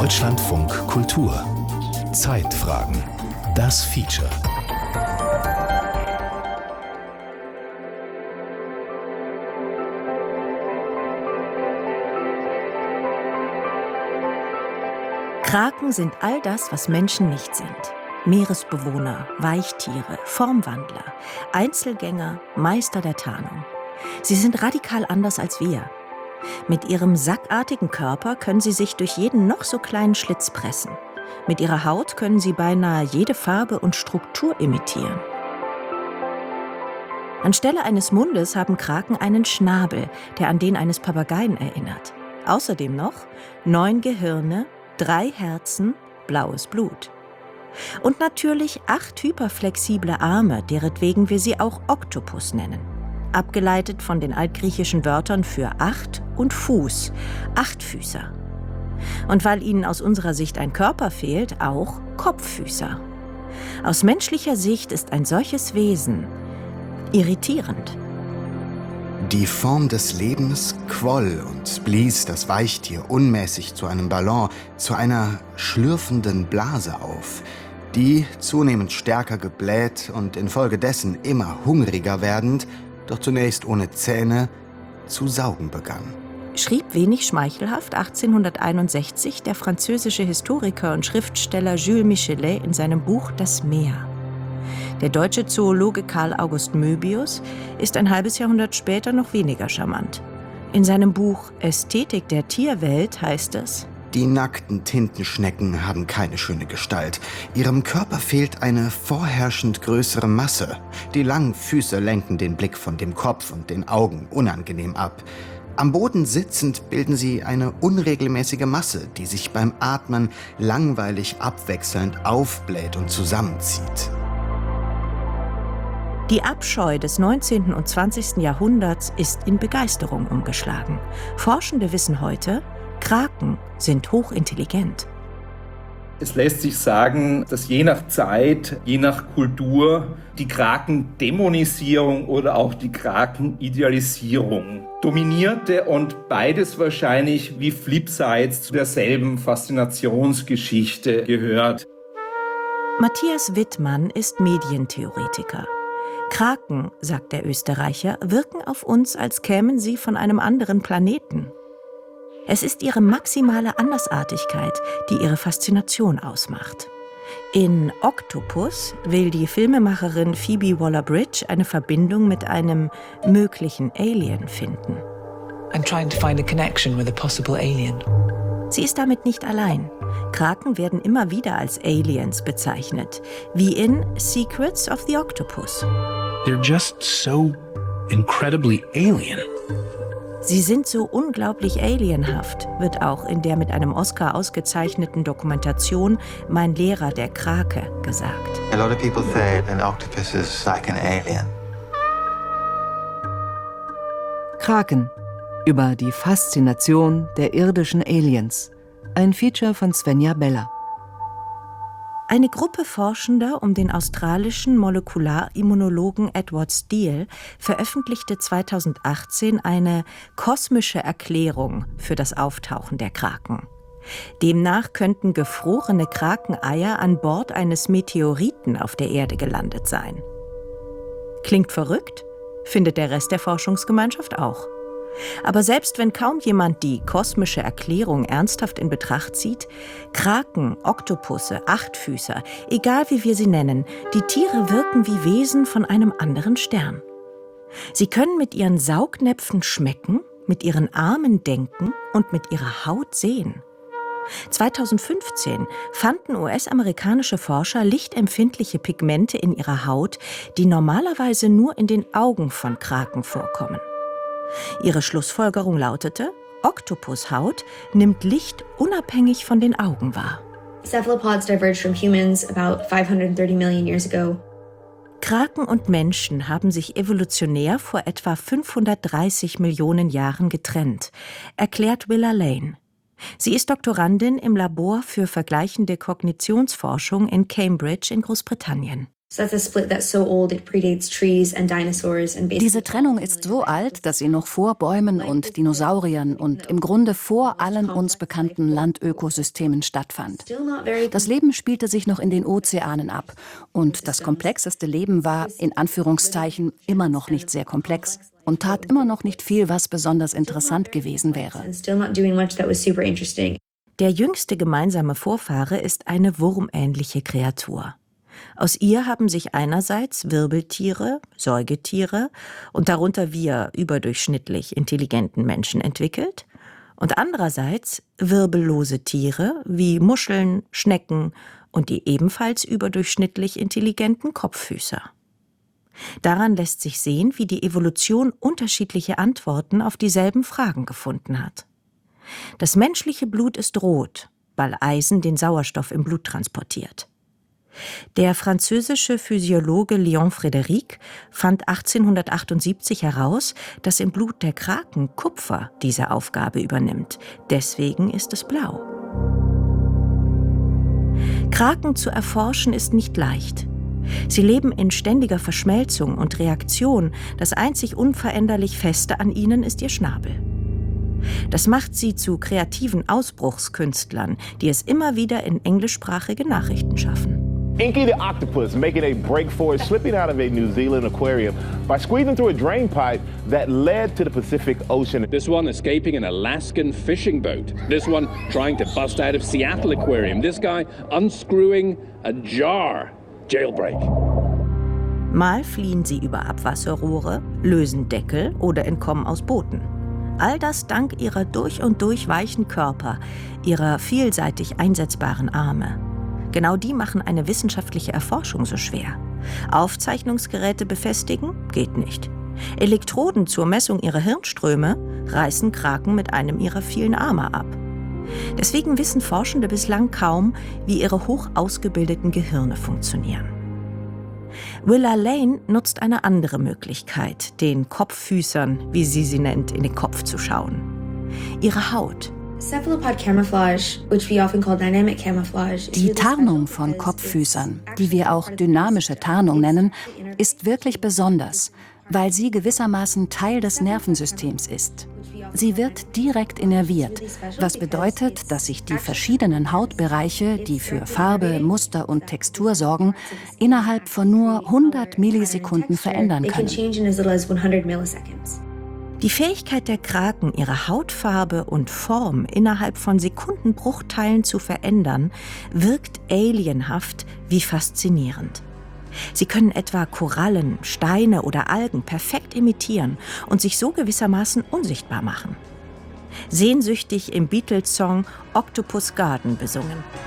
Deutschlandfunk Kultur. Zeitfragen. Das Feature. Kraken sind all das, was Menschen nicht sind. Meeresbewohner, Weichtiere, Formwandler, Einzelgänger, Meister der Tarnung. Sie sind radikal anders als wir. Mit ihrem sackartigen Körper können sie sich durch jeden noch so kleinen Schlitz pressen. Mit ihrer Haut können sie beinahe jede Farbe und Struktur imitieren. Anstelle eines Mundes haben Kraken einen Schnabel, der an den eines Papageien erinnert. Außerdem noch 9 Gehirne, 3 Herzen, blaues Blut. Und natürlich 8 hyperflexible Arme, deretwegen wir sie auch Oktopus nennen. Abgeleitet von den altgriechischen Wörtern für 8 und Fuß, Achtfüßer. Und weil ihnen aus unserer Sicht ein Körper fehlt, auch Kopffüßer. Aus menschlicher Sicht ist ein solches Wesen irritierend. Die Form des Lebens quoll und blies das Weichtier unmäßig zu einem Ballon, zu einer schlürfenden Blase auf, die, zunehmend stärker gebläht und infolgedessen immer hungriger werdend, doch zunächst ohne Zähne, zu saugen begann. Schrieb wenig schmeichelhaft 1861 der französische Historiker und Schriftsteller Jules Michelet in seinem Buch »Das Meer«. Der deutsche Zoologe Karl August Möbius ist ein halbes Jahrhundert später noch weniger charmant. In seinem Buch »Ästhetik der Tierwelt« heißt es: Die nackten Tintenschnecken haben keine schöne Gestalt. Ihrem Körper fehlt eine vorherrschend größere Masse. Die langen Füße lenken den Blick von dem Kopf und den Augen unangenehm ab. Am Boden sitzend bilden sie eine unregelmäßige Masse, die sich beim Atmen langweilig abwechselnd aufbläht und zusammenzieht. Die Abscheu des 19. und 20. Jahrhunderts ist in Begeisterung umgeschlagen. Forschende wissen heute, Kraken sind hochintelligent. Es lässt sich sagen, dass je nach Zeit, je nach Kultur die Kraken-Dämonisierung oder auch die Kraken-Idealisierung dominierte und beides wahrscheinlich wie Flipsides zu derselben Faszinationsgeschichte gehört. Matthias Wittmann ist Medientheoretiker. Kraken, sagt der Österreicher, wirken auf uns, als kämen sie von einem anderen Planeten. Es ist ihre maximale Andersartigkeit, die ihre Faszination ausmacht. In Oktopus will die Filmemacherin Phoebe Waller-Bridge eine Verbindung mit einem möglichen Alien finden. I'm trying to find a connection with a possible alien. Sie ist damit nicht allein. Kraken werden immer wieder als Aliens bezeichnet, wie in Secrets of the Octopus. They're just so incredibly alien. Sie sind so unglaublich alienhaft, wird auch in der mit einem Oscar ausgezeichneten Dokumentation Mein Lehrer, der Krake gesagt. A lot of people say an octopus is like an alien. Kraken. Über die Faszination der irdischen Aliens. Ein Feature von Svenja Beller. Eine Gruppe Forschender um den australischen Molekular-Immunologen Edward Steele veröffentlichte 2018 eine kosmische Erklärung für das Auftauchen der Kraken. Demnach könnten gefrorene Krakeneier an Bord eines Meteoriten auf der Erde gelandet sein. Klingt verrückt? Findet der Rest der Forschungsgemeinschaft auch. Aber selbst wenn kaum jemand die kosmische Erklärung ernsthaft in Betracht zieht, Kraken, Oktopusse, Achtfüßer, egal wie wir sie nennen, die Tiere wirken wie Wesen von einem anderen Stern. Sie können mit ihren Saugnäpfen schmecken, mit ihren Armen denken und mit ihrer Haut sehen. 2015 fanden US-amerikanische Forscher lichtempfindliche Pigmente in ihrer Haut, die normalerweise nur in den Augen von Kraken vorkommen. Ihre Schlussfolgerung lautete: Oktopushaut nimmt Licht unabhängig von den Augen wahr. Cephalopods diverged from humans about 530 million years ago. Kraken und Menschen haben sich evolutionär vor etwa 530 Millionen Jahren getrennt, erklärt Willa Lane. Sie ist Doktorandin im Labor für vergleichende Kognitionsforschung in Cambridge in Großbritannien. Diese Trennung ist so alt, dass sie noch vor Bäumen und Dinosauriern und im Grunde vor allen uns bekannten Landökosystemen stattfand. Das Leben spielte sich noch in den Ozeanen ab und das komplexeste Leben war, in Anführungszeichen, immer noch nicht sehr komplex und tat immer noch nicht viel, was besonders interessant gewesen wäre. Der jüngste gemeinsame Vorfahre ist eine wurmähnliche Kreatur. Aus ihr haben sich einerseits Wirbeltiere, Säugetiere und darunter wir überdurchschnittlich intelligenten Menschen entwickelt und andererseits wirbellose Tiere wie Muscheln, Schnecken und die ebenfalls überdurchschnittlich intelligenten Kopffüßer. Daran lässt sich sehen, wie die Evolution unterschiedliche Antworten auf dieselben Fragen gefunden hat. Das menschliche Blut ist rot, weil Eisen den Sauerstoff im Blut transportiert. Der französische Physiologe Léon Frédéric fand 1878 heraus, dass im Blut der Kraken Kupfer diese Aufgabe übernimmt. Deswegen ist es blau. Kraken zu erforschen ist nicht leicht. Sie leben in ständiger Verschmelzung und Reaktion. Das einzig unveränderlich Feste an ihnen ist ihr Schnabel. Das macht sie zu kreativen Ausbruchskünstlern, die es immer wieder in englischsprachige Nachrichten schaffen. Inky the octopus making a break for it, slipping out of a New Zealand aquarium by squeezing through a drain pipe that led to the Pacific Ocean. This one escaping an Alaskan fishing boat. This one trying to bust out of Seattle Aquarium. This guy unscrewing a jar. Jailbreak. Mal fliehen sie über Abwasserrohre, lösen Deckel oder entkommen aus Booten. All das dank ihrer durch und durch weichen Körper, ihrer vielseitig einsetzbaren Arme. Genau die machen eine wissenschaftliche Erforschung so schwer. Aufzeichnungsgeräte befestigen? Geht nicht. Elektroden zur Messung ihrer Hirnströme reißen Kraken mit einem ihrer vielen Arme ab. Deswegen wissen Forschende bislang kaum, wie ihre hoch ausgebildeten Gehirne funktionieren. Willa Lane nutzt eine andere Möglichkeit, den Kopffüßern, wie sie nennt, in den Kopf zu schauen. Ihre Haut. Die Tarnung von Kopffüßern, die wir auch dynamische Tarnung nennen, ist wirklich besonders, weil sie gewissermaßen Teil des Nervensystems ist. Sie wird direkt innerviert, was bedeutet, dass sich die verschiedenen Hautbereiche, die für Farbe, Muster und Textur sorgen, innerhalb von nur 100 Millisekunden verändern können. Die Fähigkeit der Kraken, ihre Hautfarbe und Form innerhalb von Sekundenbruchteilen zu verändern, wirkt alienhaft wie faszinierend. Sie können etwa Korallen, Steine oder Algen perfekt imitieren und sich so gewissermaßen unsichtbar machen. Sehnsüchtig im Beatles-Song Octopus Garden besungen.